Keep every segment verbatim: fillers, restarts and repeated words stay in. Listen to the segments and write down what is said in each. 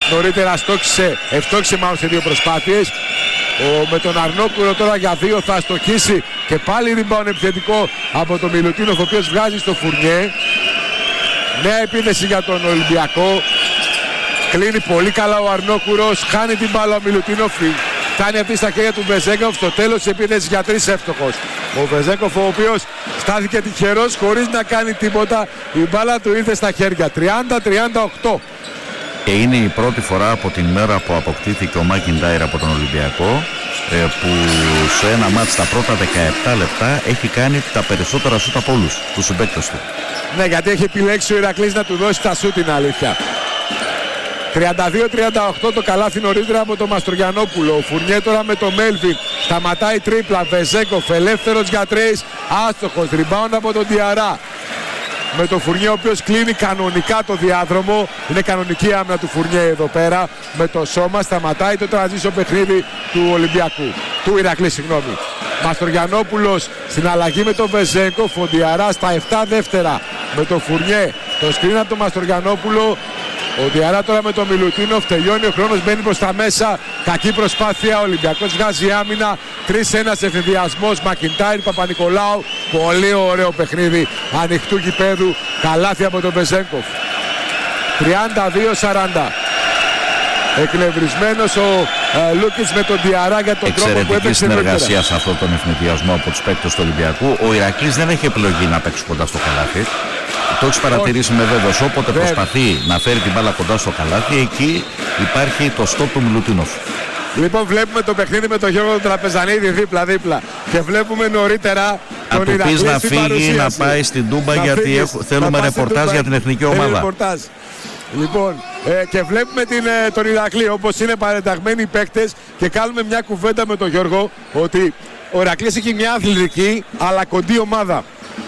νωρίτερα στόχισε, ευστόχισε μάλλον σε δύο προσπάθειες. Ο, με τον Αρνόκουρο τώρα για δύο θα στοχίσει και πάλι rebound επιθετικό από τον Μιλουτίνοφ, ο οποίος βγάζει στο Φουρνιέ. Νέα επίθεση για τον Ολυμπιακό. Κλείνει πολύ καλά ο Αρνόκουρος, χάνει την μπάλα ο Μιλουτίνοφ, φτάνει αυτή στα χέρια του Βεζέγκοφ. Στο τέλος της επίθεσης για τρεις εύστοχος. Ο Βεζέγκοφ, ο οποίος στάθηκε τυχερός χωρίς να κάνει τίποτα, η μπάλα του ήρθε στα χέρια. τριάντα τριάντα οκτώ. Και είναι η πρώτη φορά από την μέρα που αποκτήθηκε ο Μακιντάιρ από τον Ολυμπιακό, που σε ένα μάτς τα πρώτα δεκαεπτά λεπτά έχει κάνει τα περισσότερα σούτ από όλους τους συμπαίκτες του. Ναι, γιατί έχει επιλέξει ο Ηρακλής να του δώσει τα σούτ, την αλήθεια. τριάντα δύο τριάντα οκτώ το καλάθι νωρίτερα από τον Μαστρογιαννόπουλο. Ο Φουρνιέ τώρα με το Μέλβιν. Σταματάει τρίπλα. Βεζέγκοφ ελεύθερος για τρεις. Άστοχος. Rebound από τον Διαρά. Με το Φουρνιέ, ο οποίος κλείνει κανονικά το διάδρομο. Είναι κανονική άμυνα του Φουρνιέ εδώ πέρα. Με το σώμα σταματάει το τραζίσιο παιχνίδι του Ολυμπιακού. Του Ηρακλή, συγγνώμη. Μαστρογιαννόπουλος στην αλλαγή με τον Βεζέγκοφ. Ο Διαρά στα επτά δεύτερα με το Φουρνιέ. Το σκριν από τον Μαστρογιαννόπουλο. Ο Διαρά τώρα με τον Μιλουτίνοφ, τελειώνει ο χρόνος, μπαίνει προς τα μέσα. Κακή προσπάθεια, ο Ολυμπιακός βγάζει άμυνα. τρία ένα ευθυνδιασμός, Μακιντάιρ, Παπα-Νικολάου. Πολύ ωραίο παιχνίδι ανοιχτού γηπέδου. Καλάθι από τον Βεζέγκοφ. τριάντα δύο σαράντα. Εκνευρισμένος ο ε, Λούκιτς με τον Διαρά για τον τρόπο που έπαιξε. Συνεργασία σε αυτόν τον ευνηδιασμό από τους παίκτες του Ολυμπιακού. Ο Ηρακλής δεν έχει επιλογή να παίξει κοντά στο καλάθι. Το έχεις παρατηρήσει με βέβαιος, όποτε Βέβαια. προσπαθεί να φέρει την μπάλα κοντά στο καλάθι, εκεί υπάρχει το στόπ του Μιλουτίνοφ. Λοιπόν, βλέπουμε το παιχνίδι με τον Γιώργο Τραπεζανίδη δίπλα-δίπλα και βλέπουμε νωρίτερα τον Ηρακλή. Αν του πεις να φύγει, να πάει στην Τούμπα, να γιατί φύγεις, έχ, θέλουμε ρεπορτάζ για την εθνική ομάδα. Ρεπορτάζ. Λοιπόν, ε, και βλέπουμε την, ε, τον Ηρακλή όπως είναι παρενταγμένοι οι παίκτες και κάνουμε μια κουβέντα με τον Γιώργο ότι ο Ηρακλής έχει μια αθλητική αλλά κοντή ομάδα.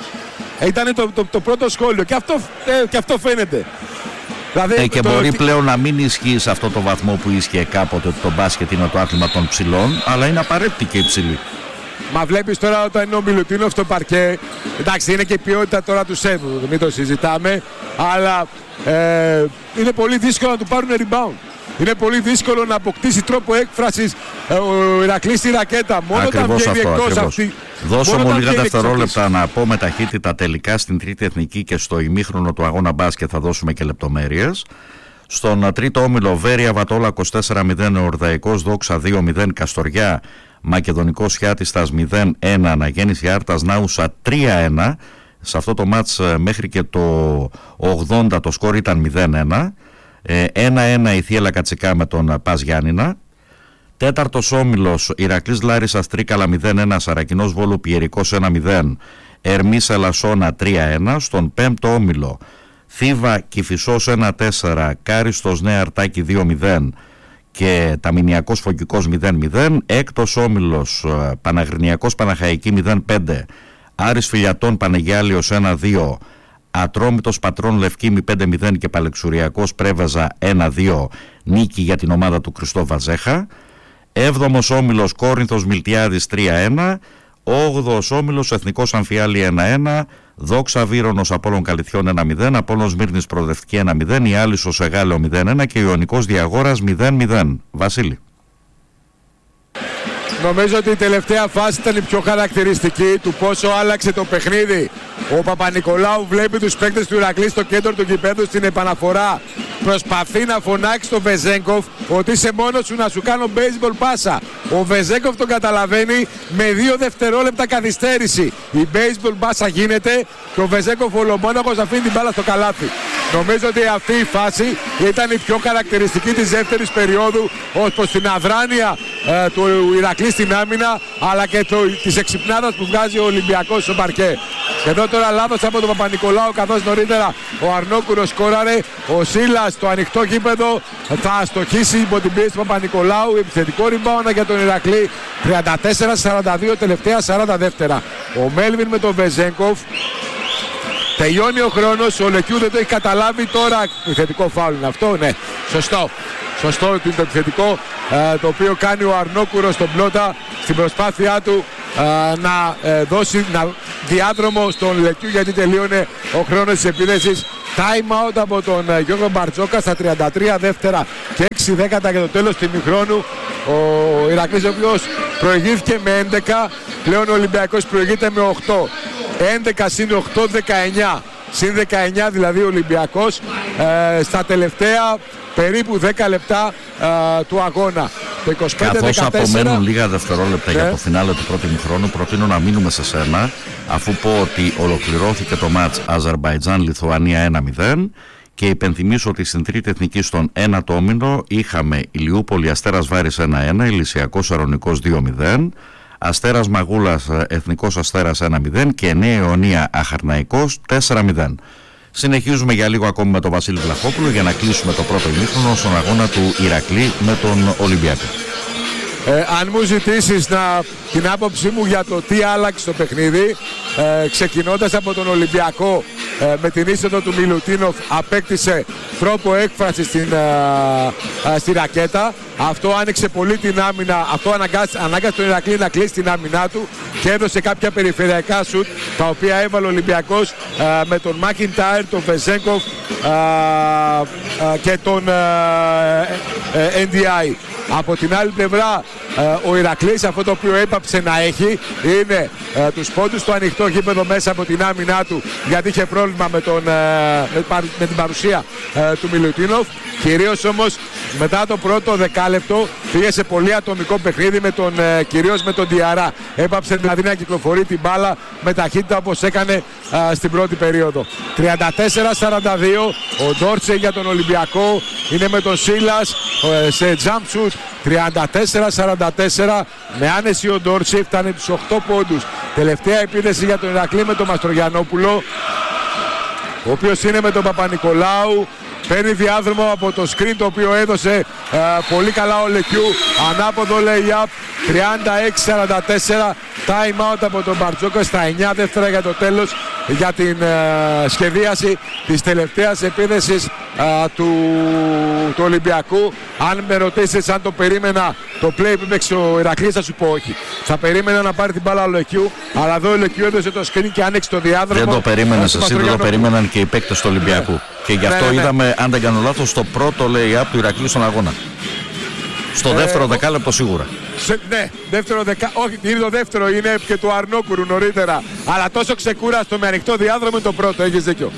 Ήταν το, το, το πρώτο σχόλιο και αυτό, ε, και αυτό φαίνεται. Δηλαδή, ε, και το, μπορεί το... πλέον να μην ισχύει σε αυτό το βαθμό που ίσχυε κάποτε ότι το μπάσκετ είναι το άθλημα των ψηλών, αλλά είναι απαραίτητη και η ψηλή. Μα βλέπεις τώρα όταν είναι ο Μιλουτίνοφ στο παρκέ, εντάξει είναι και η ποιότητα τώρα του σέβου, μην το συζητάμε, αλλά ε, είναι πολύ δύσκολο να του πάρουν rebound. Είναι πολύ δύσκολο να αποκτήσει τρόπο έκφρασης ε, ο Ηρακλής στη ρακέτα. Μόνο ακριβώς όταν βγαίνει εκτός αυτή. Δώσω μου λίγα δευτερόλεπτα να πω με ταχύτητα τελικά στην τρίτη εθνική και στο ημίχρονο του αγώνα μπάσκετ θα δώσουμε και λεπτομέρειες. Στον τρίτο όμιλο Βέρεια Βατόλα είκοσι τέσσερα μηδέν Ορδαϊκός Δόξα δύο μηδέν Καστοριά Μακεδονικός Χιάτιστας μηδέν ένα Αναγέννηση Άρτας Νάουσα τρία ένα. Σε αυτό το μάτς μέχρι και το ογδόντα το σκορ ήταν μηδέν ένα. ένα ένα η Θίελα Κατσικά με τον Πας Γιάννηνα. Τέταρτος όμιλος Ηρακλής Λάρισσας Τρίκαλα μηδέν ένα Σαρακινός Βόλου Πιερικός ένα μηδέν Ερμής Ελασσόνα τρία ένα. Στον πέμπτο όμιλο Θήβα Κηφισός ένα τέσσερα Κάριστος Νέα Αρτάκη δύο μηδέν και Ταμηνιακός Φωκικός μηδέν μηδέν. Έκτος όμιλος Παναγρινιακός Παναχαϊκή μηδέν πέντε Άρης Φιλιατών Πανεγιάλιος ένα δύο Ατρόμητος Πατρών Λευκήμη πέντε μηδέν και Παλεξουριακός Πρέβεζα ένα δύο νίκη για την ομάδα του Χριστό Βαζέχα. Έβδομος όμιλος Κόρινθος Μιλτιάδης τρία ένα. Όγδοος όμιλος Εθνικός Αμφιάλη ένα ένα. Δόξα Βύρονος Απόλλων Καλυθιών ένα μηδέν. Απόλλων Σμύρνης Προοδευτική ένα μηδέν. Η Άλυσσος Εγάλεο μηδέν ένα και Ιωνικός Διαγόρας μηδέν μηδέν. Βασίλη. Νομίζω ότι η τελευταία φάση ήταν η πιο χαρακτηριστική του πόσο άλλαξε το παιχνίδι. Ο Παπα-Νικολάου βλέπει τους παίκτες του Ηρακλή στο κέντρο του γηπέδου στην επαναφορά. Προσπαθεί να φωνάξει τον Βεζέγκοφ ότι είσαι μόνος σου να σου κάνω baseball πάσα. Ο Βεζέγκοφ τον καταλαβαίνει με δύο δευτερόλεπτα καθυστέρηση. Η baseball πάσα γίνεται και ο Βεζέγκοφ ολομόναχος αφήνει την μπάλα στο καλάθι. Νομίζω ότι αυτή η φάση ήταν η πιο χαρακτηριστική της δεύτερης περίοδου ως προς την αδράνεια ε, του Ηρακλή στην άμυνα αλλά και το, της εξυπνάδας που βγάζει ο Ολυμπιακός στο παρκέ. Εδώ τώρα λάθος από τον Παπα-Νικολάου καθώς νωρίτερα ο Αρνόκουρος σκόραρε. Ο Σίλας στο ανοιχτό γήπεδο θα στοχίσει υπό την πίεση του Παπα-Νικολάου. Επιθετικό rebound για τον Ηρακλή. τριάντα τέσσερα σαράντα δύο τελευταία σαράντα δεύτερα. Ο Μέλβιν με τον Βεζέγκοφ. Τελειώνει ο χρόνος, ο Λεκιού δεν το έχει καταλάβει τώρα. Επιθετικό φάουλ είναι αυτό, ναι. Σωστό. Σωστό το επιθετικό ε, το οποίο κάνει ο Αρνόκουρος στον Πλότα στην προσπάθειά του ε, να ε, δώσει να, διάδρομο στον Λεκιού γιατί τελείωνε ο χρόνος της επίδεσης Time out από τον Γιώργο Μπαρτζόκα στα τριάντα τρία δεύτερα και έξι δέκατα για το τέλος του ημιχρόνου. Ο Ηρακλής, ο οποίος προηγήθηκε με έντεκα, πλέον ο Ολυμπιακός προηγείται με οκτώ. έντεκα συν οκτώ, δεκαεννιά. Συν δεκαεννιά δηλαδή ο Ολυμπιακός ε, στα τελευταία περίπου δέκα λεπτά ε, του αγώνα. Το είκοσι πέντε δεκατέσσερα. Καθώς απομένουν λίγα δευτερόλεπτα, ναι, για το φινάλε του πρώτου ημιχρόνου, προτείνω να μείνουμε σε σένα, αφού πω ότι ολοκληρώθηκε το μάτς Αζερμπαϊτζάν-Λιθουανία ένα μηδέν και υπενθυμίσω ότι στην τρίτη εθνική στον ένατο όμιλο είχαμε Ηλιούπολη Αστέρας Βάρης ένα ένα, Ηλυσιακός Σαρονικός δύο μηδέν, Αστέρας Μαγούλας Εθνικός Αστέρας ένα μηδέν και Νέα Ιωνία Αχαρναϊκός τέσσερα μηδέν. Συνεχίζουμε για λίγο ακόμη με τον Βασίλη Βλαχόπουλο για να κλείσουμε το πρώτο ημίχρονο στον αγώνα του Ηρακλή με τον Ολυμπιακό. Ε, αν μου ζητήσεις να, την άποψή μου για το τι άλλαξε το παιχνίδι, ε, ξεκινώντας από τον Ολυμπιακό, ε, με την είσοδο του Μιλουτίνοφ απέκτησε τρόπο έκφραση στην, ε, ε, στη ρακέτα. Αυτό άνοιξε πολύ την άμυνα, αυτό αναγκάσε, ανάγκασε τον Ηρακλή να κλείσει την άμυνά του και έδωσε κάποια περιφερειακά σουτ τα οποία έβαλε ο Ολυμπιακός ε, με τον Μάκιντάιρ, τον Βεζέγκοφ ε, ε, και τον ε, ε, εν ντι άι. Από την άλλη πλευρά ε, ο Ηρακλής αυτό το οποίο έπαψε να έχει είναι ε, τους πόντους στο ανοιχτό γήπεδο μέσα από την άμυνά του, γιατί είχε πρόβλημα με, τον, ε, με, με την παρουσία ε, του Μιλουτίνοφ. Κυρίως όμως μετά το πρώτο δεκάλεπτο πήγε σε πολύ ατομικό παιχνίδι με τον, ε, κυρίως με τον Διαρά. Έπαψε δηλαδή να κυκλοφορεί την μπάλα με ταχύτητα όπως έκανε ε, στην πρώτη περίοδο. τριάντα τέσσερα σαράντα δύο ο Ντόρτσε για τον Ολυμπιακό είναι με τον Σίλας ε, σε jump shoot. τριάντα τέσσερα σαράντα τέσσερα με άνεση ο Ντόρτσε φτάνει τους οκτώ πόντους. Τελευταία επίθεση για τον Ηρακλή με τον Μαστρογιαννόπουλο, ο οποίος είναι με τον Παπα-Νικολάου. Παίρνει διάδρομο από το screen το οποίο έδωσε ε, πολύ καλά ο Λεκιού. Ανάποδο lay-up. τριάντα έξι σαράντα τέσσερα. Time out από τον Μπαρτζόκα στα εννιά δεύτερα για το τέλος, για την ε, σχεδίαση της τελευταίας επίθεσης ε, του, του Ολυμπιακού. Αν με ρωτήσεις αν το περίμενα το play που έπαιξε ο Ηρακλής, θα σου πω όχι. Θα περίμενα να πάρει την μπάλα ο Λεκιού, αλλά εδώ ο Λεκιού έδωσε το screen και άνοιξε το διάδρομο. Δεν το περίμενες εσύ, δεν το περίμεναν και οι παίκτες του Ολυμπιακού. Ναι. Και γι' αυτό ναι, ναι, είδαμε, αν δεν κάνω λάθος, το πρώτο lay-up του Ηρακλή στον αγώνα. Στο ε, δεύτερο δεκάλεπτο σίγουρα. Σε, ναι, δεύτερο δεκα... όχι, είναι το δεύτερο, είναι και του Αρνόκουρου νωρίτερα. Αλλά τόσο ξεκούραστο με ανοιχτό διάδρομο είναι το πρώτο, έχεις δίκιο.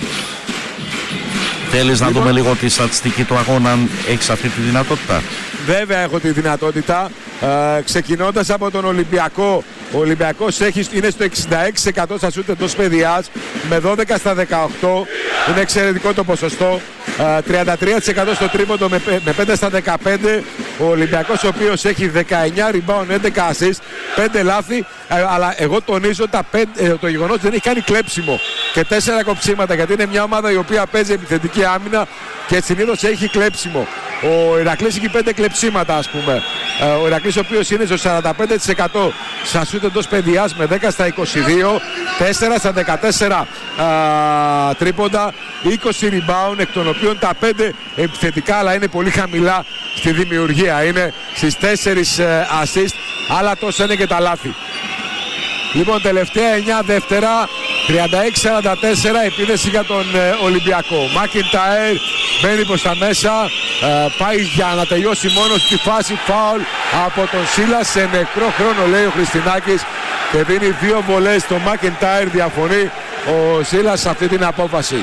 Θέλεις λοιπόν να δούμε λίγο τη στατιστική του αγώνα, αν έχεις αυτή τη δυνατότητα? Βέβαια έχω τη δυνατότητα. Ε, ξεκινώντας από τον Ολυμπιακό, ο Ολυμπιακός έχει, είναι στο εξήντα έξι τοις εκατό στα σούτ εντός παιδιάς με δώδεκα στα δεκαοκτώ. Είναι εξαιρετικό το ποσοστό. Ε, τριάντα τρία τοις εκατό στο τρίποντο με, με πέντε στα δεκαπέντε. Ο Ολυμπιακός, ο οποίος έχει δεκαεννιά rebound, έντεκα assist, πέντε λάθη. Ε, αλλά εγώ τονίζω τα πέντε, ε, το γεγονός ότι δεν έχει κάνει κλέψιμο και τέσσερα κοψίματα, γιατί είναι μια ομάδα η οποία παίζει επιθετική άμυνα και συνήθως έχει κλέψιμο. Ο Ηρακλής έχει πέντε κλεψίματα, ας πούμε. Ε, ο Ηρακλής, ο οποίος είναι στο σαράντα πέντε τοις εκατό στα σούτ εντός παιδιάς με δέκα στα είκοσι δύο, τέσσερα στα δεκατέσσερα α, τρίποντα, είκοσι rebound, εκ των οποίων τα πέντε επιθετικά, αλλά είναι πολύ χαμηλά στη δημιουργία. Είναι στις τέσσερις ε, assist, αλλά τόσα είναι και τα λάθη. Λοιπόν, τελευταία εννιά δεύτερα, τριάντα έξι σαράντα τέσσερα, επίδεση για τον ε, Ολυμπιακό. Μάκιντάιρ μπαίνει προς τα μέσα, ε, πάει για να τελειώσει μόνο στη φάση, φάουλ από τον Σίλα σε νεκρό χρόνο, λέει ο Χριστινάκης, και δίνει δύο βολές στο Μάκιντάιρ. Διαφωνεί ο Σίλας σε αυτή την απόφαση.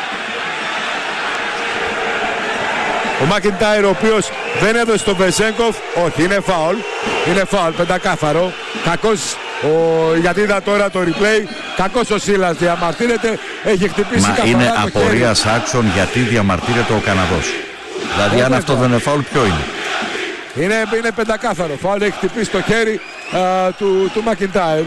Ο Μάκιντάιρ, ο οποίος δεν έδωσε στον Βεζέγκοφ, όχι, είναι φάουλ, είναι φάουλ, πεντακάθαρο. Κακός, ο, γιατί είδα τώρα το replay, κακός ο Σίλας, διαμαρτύρεται, έχει χτυπήσει καθαρά το χέρι. Μα είναι απορίας άξιον γιατί διαμαρτύρεται ο Καναδός. Δηλαδή ε, αν αυτό δεν είναι φάουλ, ποιο είναι? Είναι, είναι πεντακάθαρο φάουλ, έχει χτυπήσει το χέρι α, του, του Μάκιντάιρ.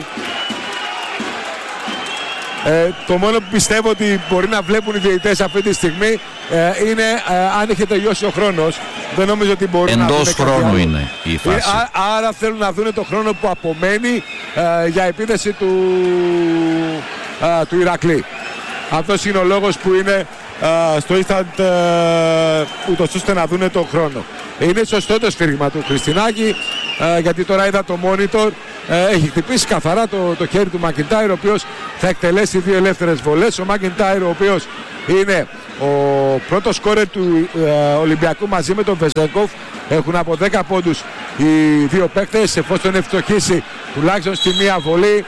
Ε, το μόνο που πιστεύω ότι μπορεί να βλέπουν οι διαιτητές αυτή τη στιγμή ε, είναι ε, αν έχει τελειώσει ο χρόνος. Δεν νομίζω ότι μπορεί εντός να δουν. Εντός χρόνου είναι η φάση. Ε, α, άρα θέλουν να δουν το χρόνο που απομένει ε, για επίθεση του, ε, του Ηρακλή. Αυτός είναι ο λόγος που είναι ε, στο instant ε, ούτως ώστε να δουν το χρόνο. Είναι σωστό το σφύριγμα του Χριστινάκη, ε, γιατί τώρα είδα το monitor. Ε, έχει χτυπήσει καθαρά το, το χέρι του Μάκιντάιρ, ο οποίος θα εκτελέσει δύο ελεύθερες βολές. Ο Μάκιντάιρ, ο οποίος είναι ο πρώτος σκόρερ του ε, Ολυμπιακού μαζί με τον Βεζέγκοφ. Έχουν από δέκα πόντους οι δύο παίκτες, εφόσον ευστοχίσει τουλάχιστον στη μία βολή.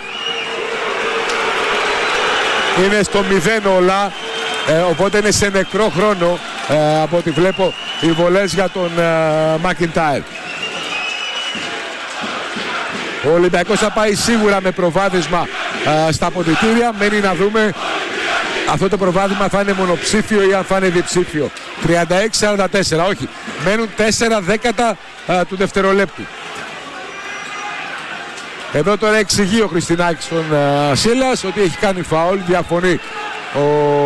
Είναι στο μηδέν όλα, ε, οπότε είναι σε νεκρό χρόνο ε, από ό,τι βλέπω οι βολές για τον Μακιντάιρ. Ο Ολυμπιακός θα πάει σίγουρα με προβάδισμα ε, στα αποδυτήρια. Μένει να δούμε αυτό το προβάδισμα θα είναι μονοψήφιο ή αν θα είναι διψήφιο. τριάντα έξι σαράντα τέσσερα, όχι. Μένουν τέσσερα δέκατα ε, του δευτερολέπτου. Εδώ τώρα εξηγεί ο Χριστινάκης στον uh, Σίλας ότι έχει κάνει φαουλ, διαφωνεί ο,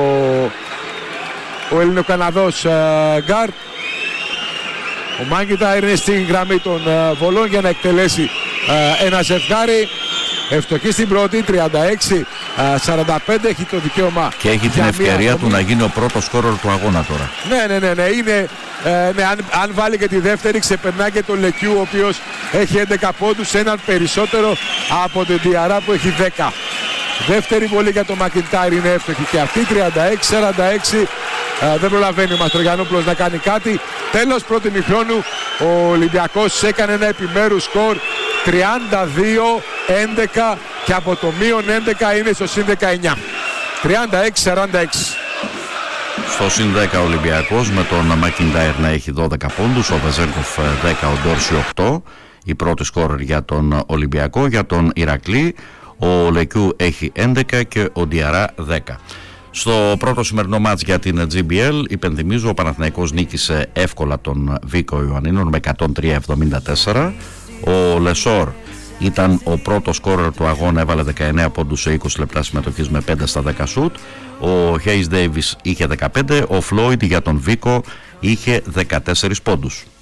ο Ελληνοκαναδός uh, γκάρ. Ο Μάγκιντάιρ είναι στην γραμμή των uh, βολών για να εκτελέσει uh, ένα ζευγάρι. Ευστοχή στην πρώτη, τριάντα έξι σαράντα πέντε, έχει το δικαίωμα. Και έχει την ευκαιρία του να γίνει ο πρώτος σκόρερ του αγώνα τώρα. Ναι, ναι, ναι, ναι, είναι, ε, ναι αν, αν βάλει και τη δεύτερη ξεπερνά και τον Λεκιού, ο οποίος έχει έντεκα πόντους, έναν περισσότερο από τον Διαρά που έχει δέκα. Δεύτερη βολή για τον Μακιντάιρ είναι εύστοχη και αυτή, τριάντα έξι σαράντα έξι. Ε, δεν προλαβαίνει ο Μαστρογιαννόπουλος να κάνει κάτι. Τέλος πρώτη ημιχρόνου, ο Ολυμπιακός έκανε ένα επιμέρους σκορ τριάντα δύο έντεκα και από το μείον έντεκα είναι στο συν δεκαεννιά. τριάντα έξι σαράντα έξι. Στο συν δέκα ο Ολυμπιακός με τον Μακιντάιρ να έχει δώδεκα πόντους, ο Βεζέγκοφ δέκα, ο Ντόρση οκτώ. Η πρώτη σκόρερ για τον Ολυμπιακό. Για τον Ηρακλή ο Λεκιού έχει έντεκα και ο Διαρά δέκα. Στο πρώτο σημερινό μάτς για την τζι μπι ελ, υπενθυμίζω, ο Παναθηναϊκός νίκησε εύκολα τον Βίκο Ιωαννίνων με εκατόν τρία εβδομήντα τέσσερα. Ο Λεσόρ ήταν ο πρώτος σκόρερ του αγώνα, έβαλε δεκαεννέα πόντους σε είκοσι λεπτά συμμετοχής με πέντε στα δέκα σουτ. Ο Χέις Ντέιβις είχε δεκαπέντε, ο Φλόιντ για τον Βίκο είχε δεκατέσσερις πόντους.